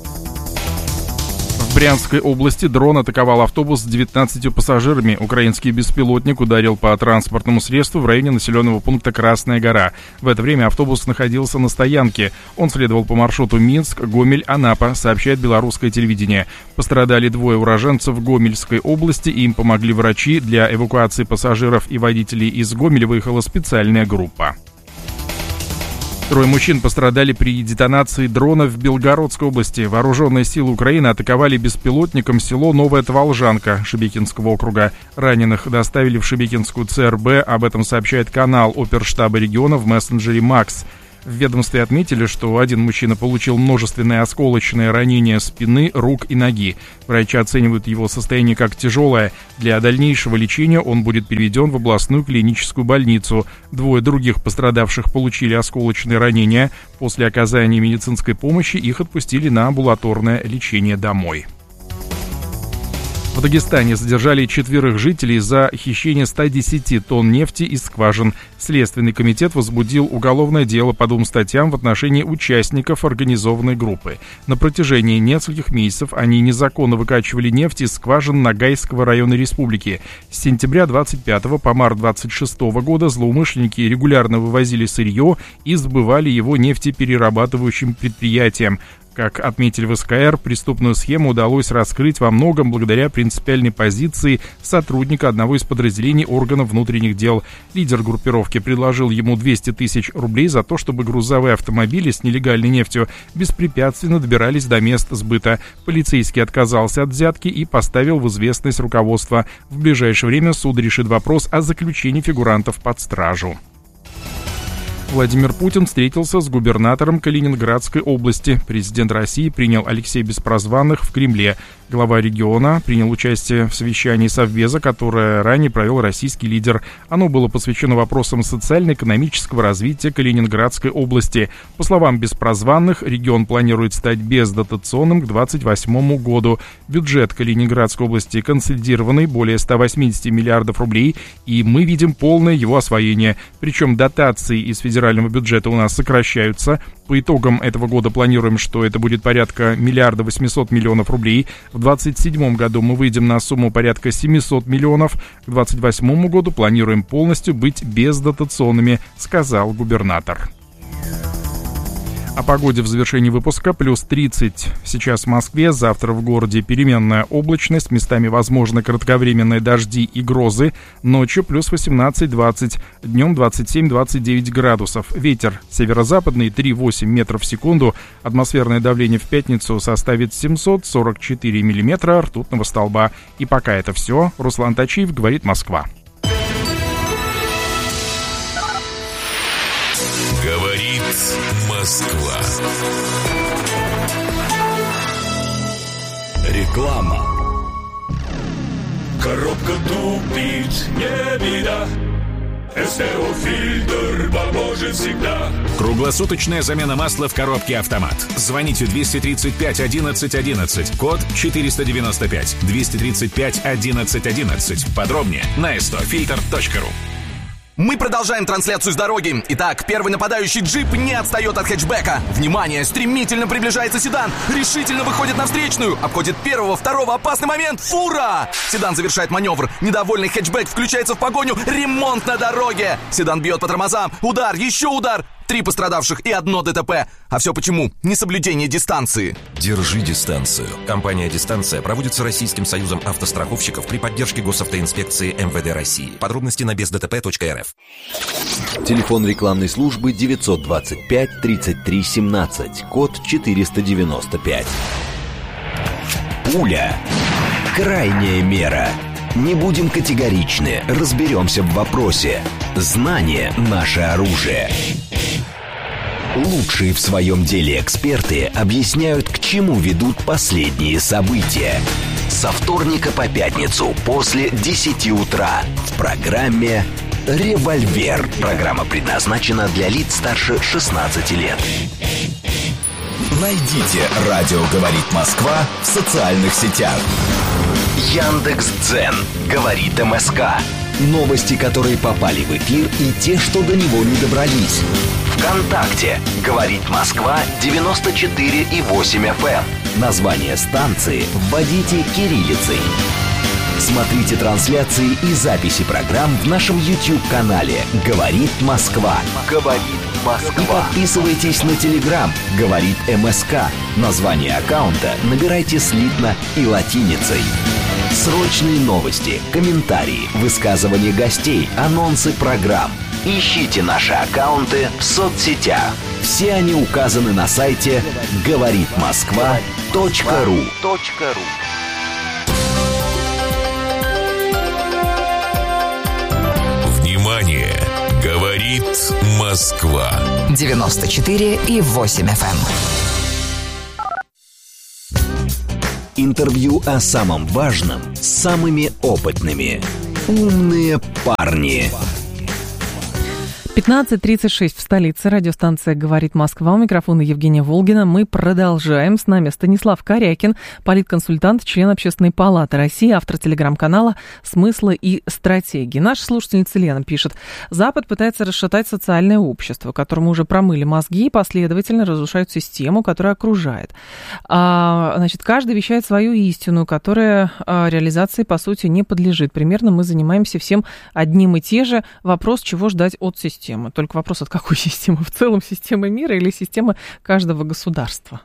В Брянской области дрон атаковал автобус с 19 пассажирами. Украинский беспилотник ударил по транспортному средству в районе населенного пункта Красная Гора. В это время автобус находился на стоянке. Он следовал по маршруту Минск, Гомель, Анапа, сообщает белорусское телевидение. Пострадали двое уроженцев Гомельской области, им помогли врачи. Для эвакуации пассажиров и водителей из Гомеля выехала специальная группа. Трое мужчин пострадали при детонации дрона в Белгородской области. Вооруженные силы Украины атаковали беспилотником село Новая Таволжанка Шебекинского округа. Раненых доставили в Шебекинскую ЦРБ. Об этом сообщает канал оперштаба региона в мессенджере «Макс». В ведомстве отметили, что один мужчина получил множественные осколочные ранения спины, рук и ноги. Врачи оценивают его состояние как тяжелое. Для дальнейшего лечения он будет переведен в областную клиническую больницу. Двое других пострадавших получили осколочные ранения. После оказания медицинской помощи их отпустили на амбулаторное лечение домой. В Дагестане задержали 4 жителей за хищение 110 тонн нефти из скважин. Следственный комитет возбудил уголовное дело по 2 статьям в отношении участников организованной группы. На протяжении нескольких месяцев они незаконно выкачивали нефть из скважин Ногайского района республики. С сентября 25 по март 26 года злоумышленники регулярно вывозили сырье и сбывали его нефтеперерабатывающим предприятиям. Как отметили в СКР, преступную схему удалось раскрыть во многом благодаря принципиальной позиции сотрудника одного из подразделений органов внутренних дел. Лидер группировки предложил ему 200 тысяч рублей за то, чтобы грузовые автомобили с нелегальной нефтью беспрепятственно добирались до мест сбыта. Полицейский отказался от взятки и поставил в известность руководство. В ближайшее время суд решит вопрос о заключении фигурантов под стражу. Владимир Путин встретился с губернатором Калининградской области. Президент России принял Алексея Беспрозванных в Кремле. Глава региона принял участие в совещании Совбеза, которое ранее провел российский лидер. Оно было посвящено вопросам социально-экономического развития Калининградской области. По словам Беспрозванных, регион планирует стать бездотационным к 2028 году. Бюджет Калининградской области консолидированный, более 180 миллиардов рублей, и мы видим полное его освоение. Причем дотации из федерального бюджета у нас сокращаются. По итогам этого года планируем, что это будет порядка 1 800 000 000 рублей. В 2027 году мы выйдем на сумму порядка 700 миллионов. К 2028 году планируем полностью быть бездотационными, сказал губернатор. О погоде в завершении выпуска. Плюс 30 сейчас в Москве, завтра в городе переменная облачность, местами возможны кратковременные дожди и грозы, ночью плюс 18-20, днем 27-29 градусов. Ветер северо-западный 3,8 метров в секунду, атмосферное давление в пятницу составит 744 миллиметра ртутного столба. И пока это все. Руслан Тачиев, говорит Москва. Говорит Москва. Реклама. Коробка тупит, не беда. СТО Фильтр поможет всегда. Круглосуточная замена масла в коробке «Автомат». Звоните 235 11 11, код 495, 235 11 11. Подробнее на stofilter.ru. Мы продолжаем трансляцию с дороги. Итак, первый нападающий джип не отстает от хэтчбека. Внимание, стремительно приближается седан. Решительно выходит на встречную. Обходит первого, второго, опасный момент. Фура! Седан завершает маневр. Недовольный хэтчбек включается в погоню. Ремонт на дороге. Седан бьет по тормозам. Удар, еще удар. 3 пострадавших и 1 ДТП. А все почему? Несоблюдение дистанции. Держи дистанцию. Компания «Дистанция» проводится Российским союзом автостраховщиков при поддержке госавтоинспекции МВД России. Подробности на бездтп.рф. Телефон рекламной службы 925 33 17, код 495. Пуля. Крайняя мера. Не будем категоричны, разберемся в вопросе. Знание – наше оружие. Лучшие в своем деле эксперты объясняют, к чему ведут последние события. Со вторника по пятницу после 10 утра в программе «Револьвер». Программа предназначена для лиц старше 16 лет. Найдите «Радио говорит Москва» в социальных сетях. Яндекс.Дзен говорит МСК. Новости, которые попали в эфир, и те, что до него не добрались. ВКонтакте говорит Москва 94,8 FM. Название станции вводите кириллицей. Смотрите трансляции и записи программ в нашем YouTube-канале «Говорит Москва». «Говорит Москва». И подписывайтесь на Telegram «Говорит МСК». Название аккаунта набирайте слитно и латиницей. Срочные новости, комментарии, высказывания гостей, анонсы программ. Ищите наши аккаунты в соцсетях. Все они указаны на сайте говоритмосква.ру. Внимание! Говорит Москва. 94,8 FM. Интервью о самом важном с самыми опытными. Умные парни. 15:36 в столице. Радиостанция «Говорит Москва». У микрофона Евгения Волгина. Мы продолжаем. С нами Станислав Корякин, политконсультант, член Общественной палаты России, автор телеграм-канала «Смыслы и стратегии». Наша слушательница Лена пишет: Запад пытается расшатать социальное общество, которому уже промыли мозги и последовательно разрушают систему, которая окружает. Значит, каждый вещает свою истину, которая реализации, по сути, не подлежит. Примерно мы занимаемся всем одним и те же. Вопрос, чего ждать от системы. Только вопрос, от какой системы? В целом системы мира или системы каждого государства?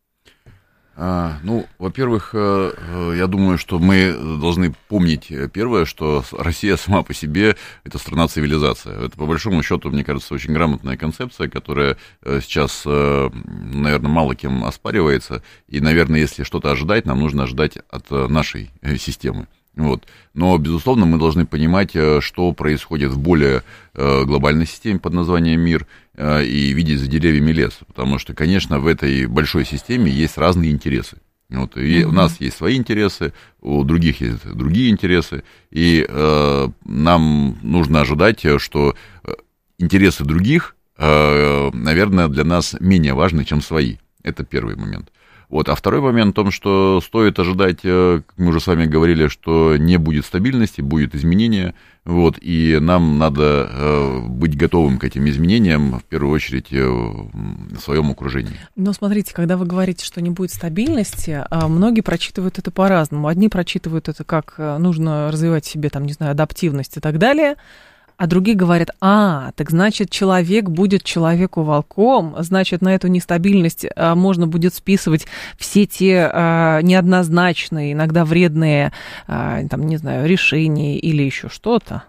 Во-первых, я думаю, что мы должны помнить первое, что Россия сама по себе – это страна-цивилизация. Это, по большому счету, мне кажется, очень грамотная концепция, которая сейчас, наверное, мало кем оспаривается. И, наверное, если что-то ожидать, нам нужно ожидать от нашей системы. Вот. Но, безусловно, мы должны понимать, что происходит в более глобальной системе под названием «Мир», и видеть за деревьями лес. Потому что, конечно, в этой большой системе есть разные интересы. Вот. И у нас есть свои интересы, у других есть другие интересы. И нам нужно ожидать, что интересы других, наверное, для нас менее важны, чем свои. Это первый момент. Вот. А второй момент в том, что стоит ожидать, как мы уже с вами говорили, что не будет стабильности, будет изменение, вот, и нам надо быть готовым к этим изменениям, в первую очередь, в своем окружении. Но смотрите, когда вы говорите, что не будет стабильности, многие прочитывают это по-разному. Одни прочитывают это как нужно развивать в себе, там, не знаю, адаптивность и так далее, а другие говорят: так значит, человек будет человеку волком, значит, на эту нестабильность можно будет списывать все те неоднозначные, иногда вредные, там, не знаю, решения или еще что-то.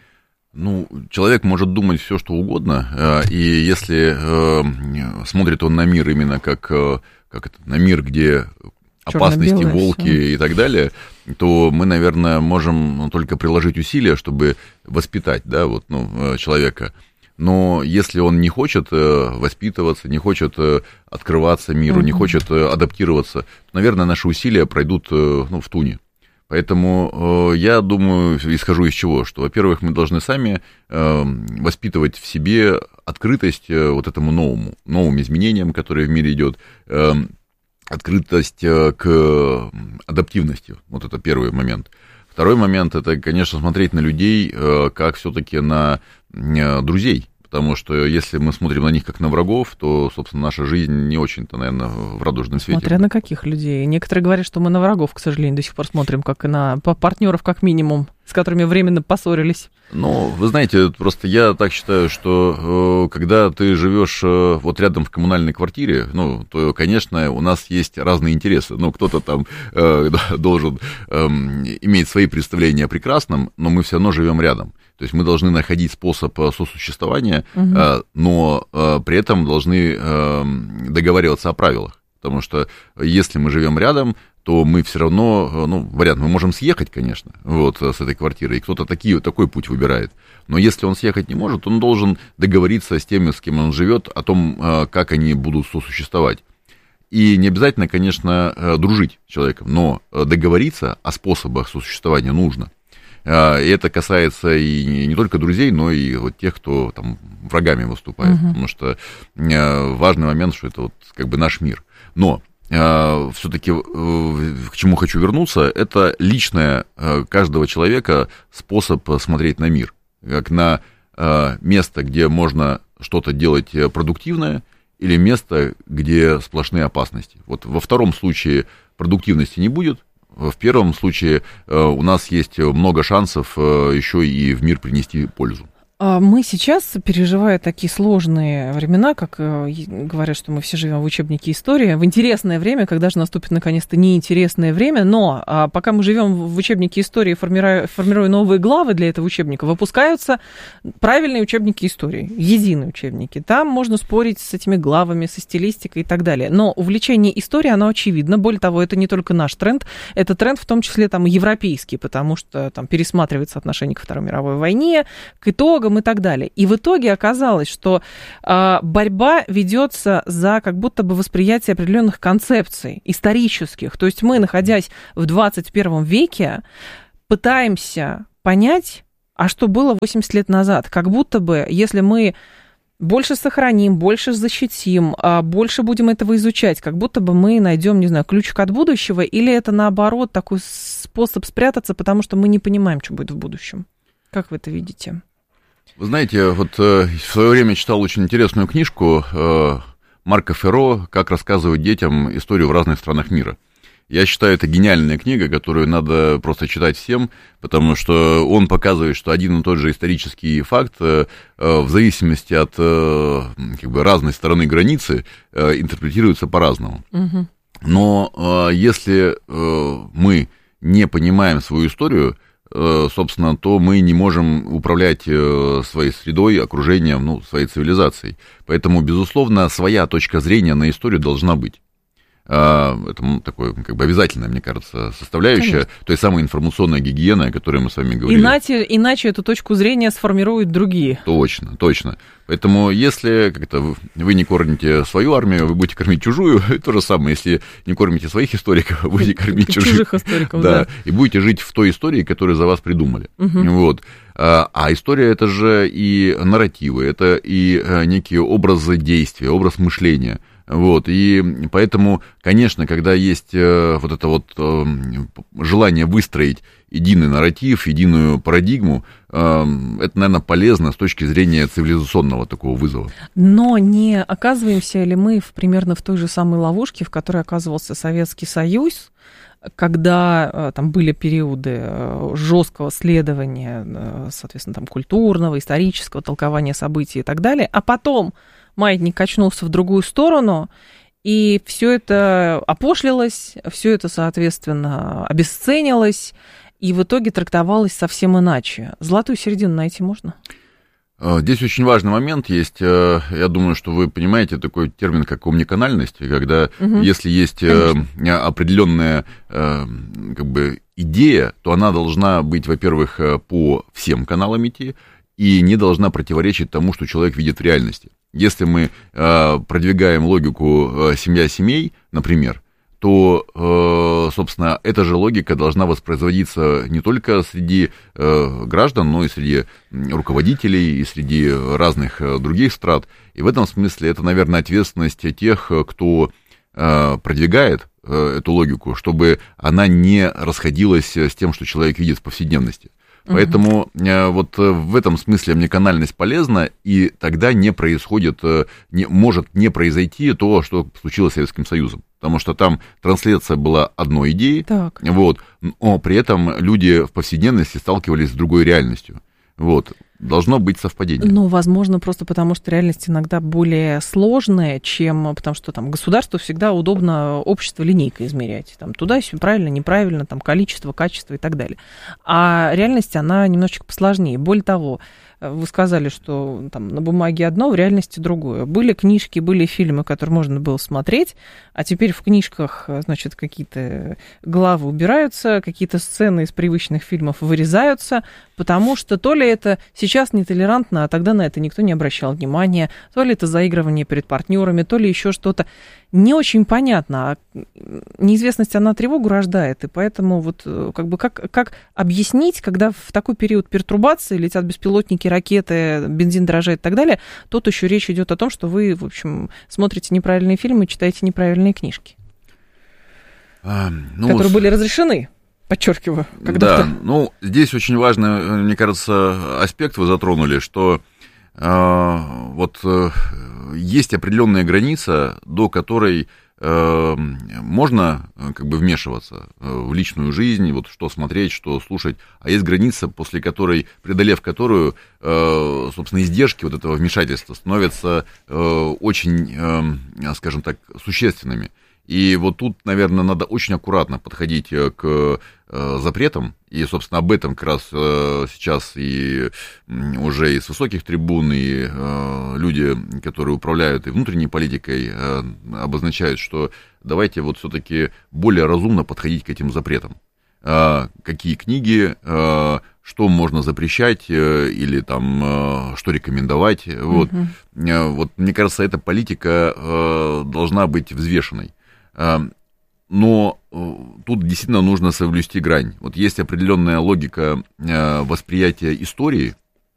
Человек может думать все, что угодно, и если смотрит он на мир именно как на мир, где опасности, волки и так далее, то мы, наверное, можем только приложить усилия, чтобы воспитать, человека. Но если он не хочет воспитываться, не хочет открываться миру, не хочет адаптироваться, то, наверное, наши усилия пройдут в туне. Поэтому я думаю, исхожу из чего, что, во-первых, мы должны сами воспитывать в себе открытость вот этому новым изменениям, которые в мире идет, открытость к адаптивности. Вот это первый момент. Второй момент – это, конечно, смотреть на людей как все-таки на друзей. Потому что если мы смотрим на них как на врагов, то, собственно, наша жизнь не очень-то, наверное, в радужном свете. Смотря на каких людей. Некоторые говорят, что мы на врагов, к сожалению, до сих пор смотрим, как и на партнеров, как минимум, с которыми временно поссорились. Вы знаете, просто я так считаю, что когда ты живешь вот рядом в коммунальной квартире, то, конечно, у нас есть разные интересы. Кто-то там должен иметь свои представления о прекрасном, но мы все равно живем рядом. То есть мы должны находить способ сосуществования, но при этом должны договариваться о правилах. Потому что если мы живем рядом, то мы все равно, мы можем съехать, конечно, с этой квартиры, и кто-то такой путь выбирает. Но если он съехать не может, он должен договориться с теми, с кем он живет, о том, как они будут сосуществовать. И не обязательно, конечно, дружить с человеком, но договориться о способах сосуществования нужно. И это касается и не только друзей, но и вот тех, кто там врагами выступает. Потому что важный момент, что это вот как бы наш мир. Но все-таки к чему хочу вернуться, это личное каждого человека способ смотреть на мир. Как на место, где можно что-то делать продуктивное, или место, где сплошные опасности. Вот во втором случае продуктивности не будет, в первом случае у нас есть много шансов еще и в мир принести пользу. Мы сейчас, переживая такие сложные времена, как говорят, что мы все живем в учебнике истории, в интересное время, когда же наступит наконец-то неинтересное время, но пока мы живем в учебнике истории, формируя новые главы для этого учебника, выпускаются правильные учебники истории, единые учебники. Там можно спорить с этими главами, со стилистикой и так далее. Но увлечение историей, оно очевидно. Более того, это не только наш тренд, это тренд в том числе там европейский, потому что там пересматривается отношение к Второй мировой войне, к итогам и так далее. И в итоге оказалось, что борьба ведется за как будто бы восприятие определенных концепций исторических. То есть мы, находясь в 21 веке, пытаемся понять, а что было 80 лет назад. Как будто бы, если мы больше сохраним, больше защитим, больше будем этого изучать, как будто бы мы найдем, не знаю, ключик от будущего, или это наоборот такой способ спрятаться, потому что мы не понимаем, что будет в будущем. Как вы это видите? Вы знаете, вот в свое время читал очень интересную книжку Марко Ферро «Как рассказывать детям историю в разных странах мира». Я считаю, это гениальная книга, которую надо просто читать всем, потому что он показывает, что один и тот же исторический факт в зависимости от как бы разной стороны границы интерпретируется по-разному. Угу. Но если мы не понимаем свою историю, собственно, то мы не можем управлять своей средой, окружением, ну, своей цивилизацией. Поэтому, безусловно, своя точка зрения на историю должна быть. Это такое, как бы, обязательная, мне кажется, составляющая. Конечно. Той самой информационной гигиены, о которой мы с вами говорили. Иначе эту точку зрения сформируют другие. Точно, точно. Поэтому, если как-то вы не кормите свою армию, вы будете кормить чужую. То же самое, если не кормите своих историков, вы будете кормить чужих историков. Да, и будете жить в той истории, которую за вас придумали. Угу. Вот. А история — это же и нарративы, это и некие образы действия, образ мышления. Вот, и поэтому, конечно, когда есть вот это вот желание выстроить единый нарратив, единую парадигму, это, наверное, полезно с точки зрения цивилизационного такого вызова. Но не оказываемся ли мы примерно в той же самой ловушке, в которой оказывался Советский Союз, когда там были периоды жесткого следования, соответственно, там, культурного, исторического толкования событий и так далее, а потом маятник качнулся в другую сторону, и все это опошлилось, все это, соответственно, обесценилось, и в итоге трактовалось совсем иначе. Золотую середину найти можно? Здесь очень важный момент есть. Я думаю, что вы понимаете такой термин, как омниканальность, когда если есть определенная как бы идея, то она должна быть, во-первых, по всем каналам идти, и не должна противоречить тому, что человек видит в реальности. Если мы продвигаем логику семья семей, например, то, собственно, эта же логика должна воспроизводиться не только среди граждан, но и среди руководителей, и среди разных других страт. И в этом смысле это, наверное, ответственность тех, кто продвигает эту логику, чтобы она не расходилась с тем, что человек видит в повседневности. Поэтому вот в этом смысле омниканальность полезна, и тогда не происходит, может не произойти то, что случилось с Советским Союзом. Потому что там трансляция была одной идеи, вот, но при этом люди в повседневности сталкивались с другой реальностью. Вот. Должно быть совпадение. Ну, возможно, просто потому, что реальность иногда более сложная, чем... Потому что там государству всегда удобно общество линейкой измерять. Там туда-сюда, правильно, неправильно, там количество, качество и так далее. А реальность, она немножечко посложнее. Более того, вы сказали, что там на бумаге одно, в реальности другое. Были книжки, были фильмы, которые можно было смотреть, а теперь в книжках, значит, какие-то главы убираются, какие-то сцены из привычных фильмов вырезаются, потому что то ли это сейчас сейчас нетолерантно, а тогда на это никто не обращал внимания. То ли это заигрывание перед партнерами, то ли еще что-то. Не очень понятно. Неизвестность, она тревогу рождает, и поэтому вот как бы как объяснить, когда в такой период пертурбации летят беспилотники, ракеты, бензин дорожает и так далее, тут еще речь идет о том, что вы, в общем, смотрите неправильные фильмы, читаете неправильные книжки, которые были разрешены, подчеркиваю, когда-то. Да, здесь очень важный, мне кажется, аспект вы затронули, что есть определенная граница, до которой можно как бы вмешиваться в личную жизнь, вот что смотреть, что слушать, а есть граница, после которой, преодолев которую, собственно, издержки вот этого вмешательства становятся очень, скажем так, существенными. И вот тут, наверное, надо очень аккуратно подходить к запретам, и, собственно, об этом как раз сейчас и уже и с высоких трибун, и люди, которые управляют и внутренней политикой, обозначают, что давайте вот все-таки более разумно подходить к этим запретам. Какие книги, что можно запрещать или там что рекомендовать. Вот, мне кажется, эта политика должна быть взвешенной. Но тут действительно нужно соблюсти грань. Вот есть определенная логика восприятия истории,